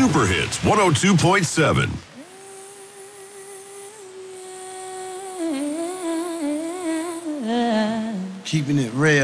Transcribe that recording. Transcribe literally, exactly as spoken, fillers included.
Super Hits one oh two point seven. Keeping it real.